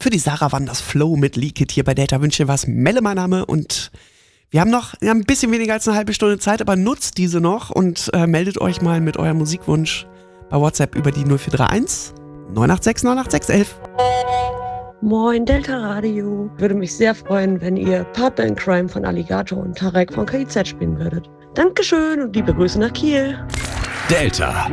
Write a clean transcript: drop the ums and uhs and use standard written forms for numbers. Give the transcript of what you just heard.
Für die Sarah waren das Flow mit Leak It hier bei Delta Wünsche was. Melle mein Name und wir haben ein bisschen weniger als eine halbe Stunde Zeit, aber nutzt diese noch und meldet euch mal mit eurem Musikwunsch bei WhatsApp über die 0431 986 986 11. Moin Delta Radio. Würde mich sehr freuen, wenn ihr Partner in Crime von Alligator und Tarek von KIZ spielen würdet. Dankeschön und liebe Grüße nach Kiel. Delta.